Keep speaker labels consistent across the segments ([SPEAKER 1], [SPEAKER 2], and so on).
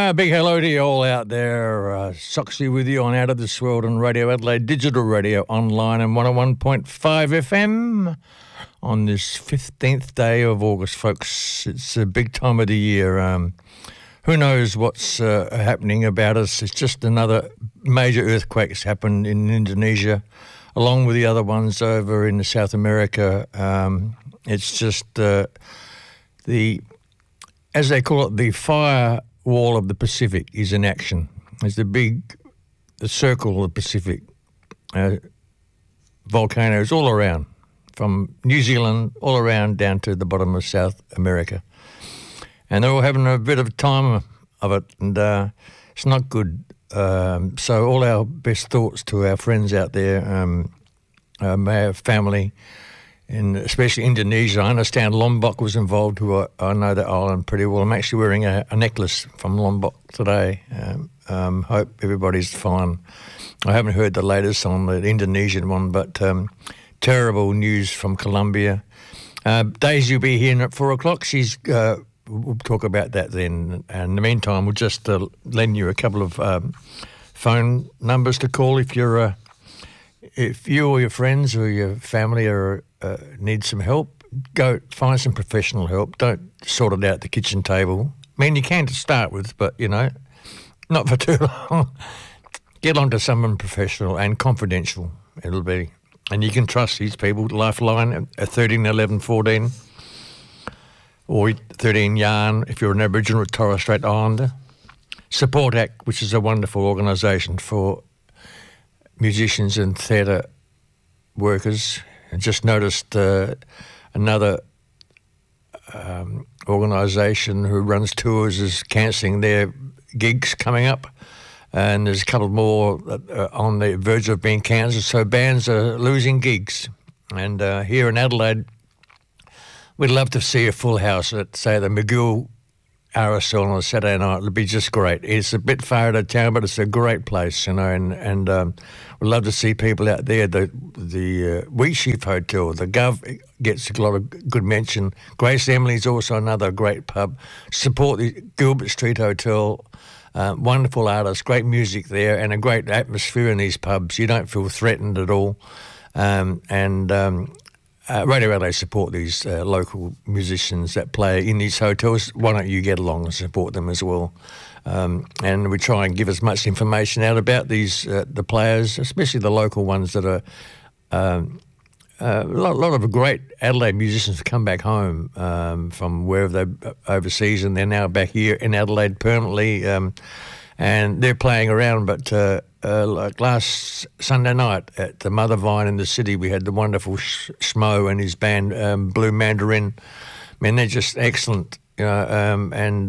[SPEAKER 1] Big hello to you all out there. Soxy with you on Out of This World on Radio Adelaide, digital radio, online and 101.5 FM on this 15th day of August, folks. It's a big time of the year. Who knows what's happening about us? It's just another major earthquake that's happened in Indonesia, along with the other ones over in South America. It's just the, as they call it, the fire wall of the Pacific is in action. There's the circle of the Pacific. Volcanoes all around, from New Zealand all around down to the bottom of South America. And they're all having a bit of time of it, and it's not good. So all our best thoughts to our friends out there, our family, and especially Indonesia. I understand Lombok was involved, who I know that island pretty well. I'm actually wearing a necklace from Lombok today. Hope everybody's fine. I haven't heard the latest on the Indonesian one, but terrible news from Colombia. Daisy will be here at 4 o'clock. We'll talk about that then. And in the meantime, we'll just lend you a couple of phone numbers to call if you or your friends or your family need some help. Go find some professional help. Don't sort it out at the kitchen table. I mean, you can to start with, but, not for too long. Get on to someone professional and confidential. It'll be. And you can trust these people. Lifeline at 13 11 14 or 13 Yarn if you're an Aboriginal or Torres Strait Islander. Support Act, which is a wonderful organisation for musicians and theatre workers. I just noticed another organisation who runs tours is cancelling their gigs coming up, and there's a couple more on the verge of being cancelled, so bands are losing gigs. And here in Adelaide, we'd love to see a full house at, say, the McGill RSL on a Saturday night. It'd be just great. It's a bit far out of town, but it's a great place, and we'd love to see people out there. The Wheatsheaf Hotel, the Gov gets a lot of good mention. Grace Emily's also another great pub. Support the Gilbert Street Hotel. Wonderful artists, great music there, and a great atmosphere in these pubs. You don't feel threatened at all. Radio Adelaide support these local musicians that play in these hotels. Why don't you get along and support them as well? And we try and give as much information out about these the players, especially the local ones that are a lot of great Adelaide musicians have come back home from wherever they're overseas, and they're now back here in Adelaide permanently, and they're playing around. But like last Sunday night at the Mother Vine in the city, we had the wonderful Schmo and his band Blue Mandarin. I mean, they're just excellent, and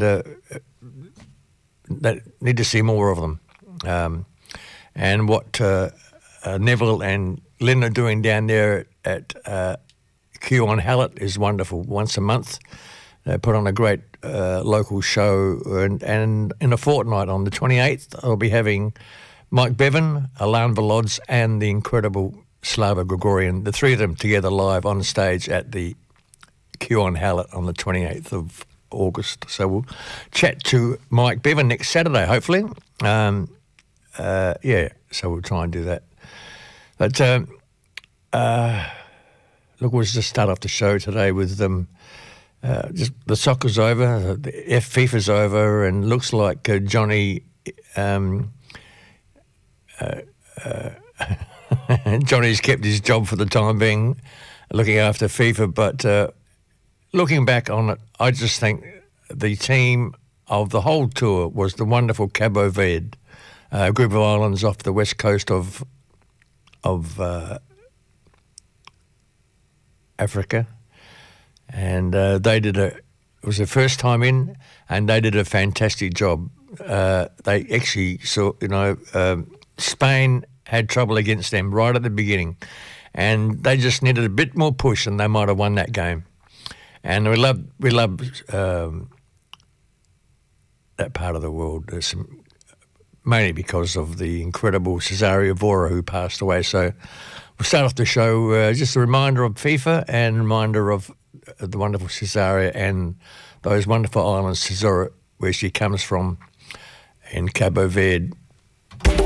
[SPEAKER 1] they need to see more of them. And what Neville and Lynn are doing down there at Q on Hallett is wonderful. Once a month, they put on a great local show, and in a fortnight on the 28th, I'll be having Mike Bevan, Alan Velods, and the incredible Slava Gregorian, the three of them together live on stage at the Q on Hallett on the 28th of August. So we'll chat to Mike Bevan next Saturday, hopefully. So we'll try and do that. But look, we'll just start off the show today with just the soccer's over, the FIFA's over, and looks like Johnny Johnny's kept his job for the time being, looking after FIFA. But looking back on it, I just think the team of the whole tour was the wonderful Cabo Verde, a group of islands off the west coast of Africa, and it was their first time in, and they did a fantastic job. They actually saw, Spain had trouble against them right at the beginning, and they just needed a bit more push, and they might have won that game. And we love that part of the world. Mainly because of the incredible Cesario Vora who passed away. So we'll start off the show, just a reminder of FIFA and a reminder of the wonderful Cesario and those wonderful islands, Cesura, where she comes from. in Cabo Verde